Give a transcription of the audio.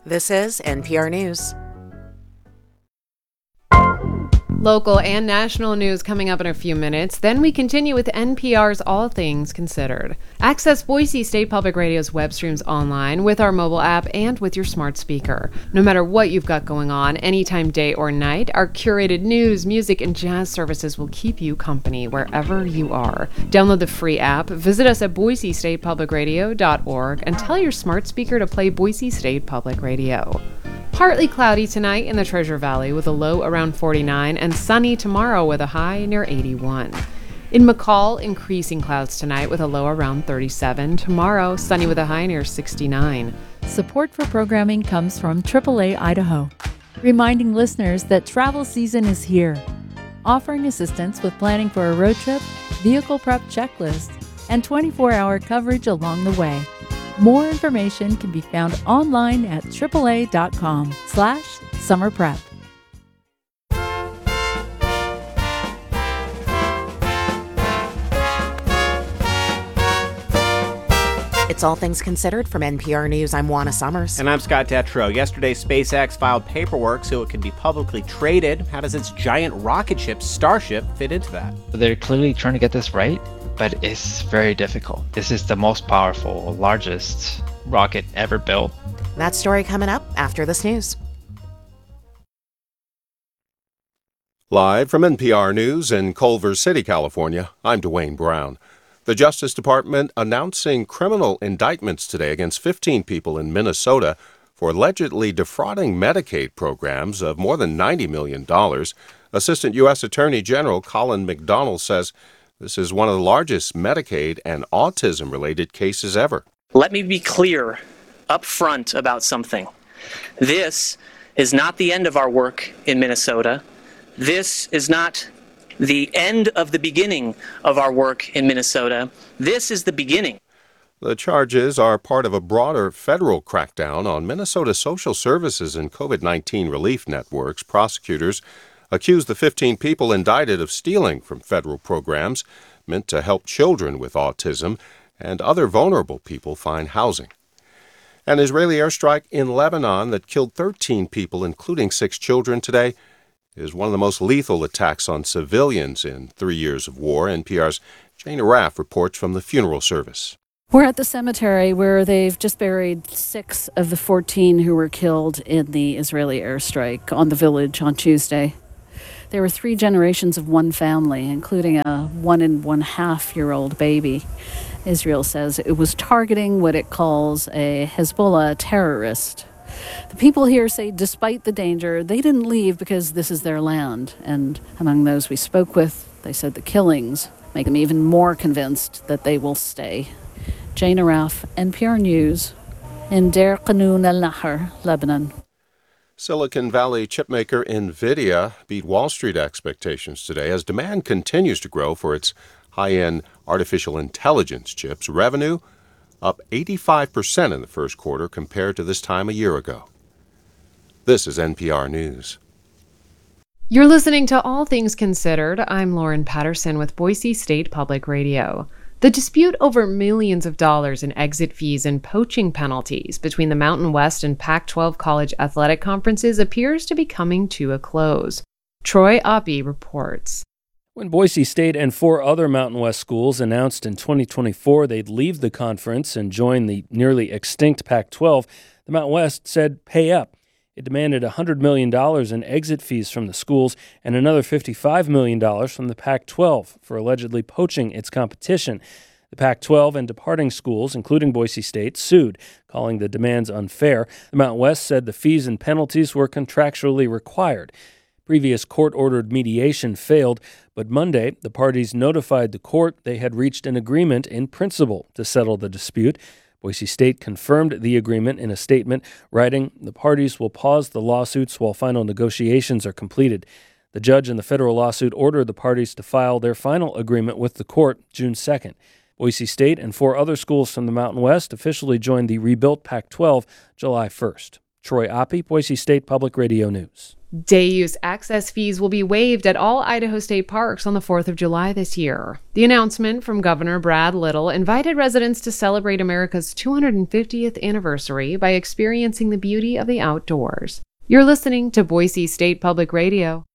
This is NPR News. Local and national news coming up in a few minutes. Then we continue with NPR's All Things Considered. Access Boise State Public Radio's web streams online with our mobile app and with your smart speaker. No matter what you've got going on, anytime, day or night, our curated news, music, and jazz services will keep you company wherever you are. Download the free app, visit us at boisestatepublicradio.org, and tell your smart speaker to play Boise State Public Radio. Partly cloudy tonight in the Treasure Valley with a low around 49 and sunny tomorrow with a high near 81. In McCall, increasing clouds tonight with a low around 37. Tomorrow, sunny with a high near 69. Support for programming comes from AAA Idaho, reminding listeners that travel season is here, offering assistance with planning for a road trip, vehicle prep checklist, and 24-hour coverage along the way. More information can be found online at AAA.com/summerprep. It's All Things Considered from NPR News. I'm Juana Summers. And I'm Scott Detrow. Yesterday, SpaceX filed paperwork so it can be publicly traded. How does its giant rocket ship, Starship, fit into that? They're clearly trying to get this right, but it's very difficult. This is the most powerful, largest rocket ever built. That story coming up after this news. Live from NPR News in Culver City, California, I'm Dwayne Brown. The Justice Department announcing criminal indictments today against 15 people in Minnesota for allegedly defrauding Medicaid programs of more than $90 million. Assistant U.S. Attorney General Colin McDonald says this is one of the largest Medicaid and autism-related cases ever. Let me be clear up front about something. This is not the end of our work in Minnesota. This is not the end of the beginning of our work in Minnesota. This is the beginning. The charges are part of a broader federal crackdown on Minnesota social services and COVID-19 relief networks. Prosecutors accuse the 15 people indicted of stealing from federal programs meant to help children with autism and other vulnerable people find housing. An Israeli airstrike in Lebanon that killed 13 people, including 6 children today, is one of the most lethal attacks on civilians in 3 years of war. NPR's Jane Raff reports from the funeral service. We're at the cemetery where they've just buried 6 of the 14 who were killed in the Israeli airstrike on the village on Tuesday. There were 3 generations of one family, including a 1.5-year-old baby. Israel says it was targeting what it calls a Hezbollah terrorist. The people here say despite the danger, they didn't leave because this is their land. And among those we spoke with, they said the killings make them even more convinced that they will stay. Jane Araf, NPR News, in Deir Qanoun al-Nahr, Lebanon. Silicon Valley chipmaker NVIDIA beat Wall Street expectations today as demand continues to grow for its high-end artificial intelligence chips. Revenue up 85% in the first quarter compared to this time a year ago. This is NPR News. You're listening to All Things Considered. I'm Lauren Patterson with Boise State Public Radio. The dispute over millions of dollars in exit fees and poaching penalties between the Mountain West and Pac-12 college athletic conferences appears to be coming to a close. Troy Oppie reports. When Boise State and 4 other Mountain West schools announced in 2024 they'd leave the conference and join the nearly extinct Pac-12, the Mountain West said, pay up. It demanded $100 million in exit fees from the schools and another $55 million from the Pac-12 for allegedly poaching its competition. The Pac-12 and departing schools, including Boise State, sued, calling the demands unfair. The Mountain West said the fees and penalties were contractually required. Previous court-ordered mediation failed, but Monday, the parties notified the court they had reached an agreement in principle to settle the dispute. Boise State confirmed the agreement in a statement, writing, "The parties will pause the lawsuits while final negotiations are completed." The judge in the federal lawsuit ordered the parties to file their final agreement with the court June 2nd. Boise State and 4 other schools from the Mountain West officially joined the rebuilt Pac-12 July 1st. Troy Oppie, Boise State Public Radio News. Day use access fees will be waived at all Idaho State parks on the 4th of July this year. The announcement from Governor Brad Little invited residents to celebrate America's 250th anniversary by experiencing the beauty of the outdoors. You're listening to Boise State Public Radio.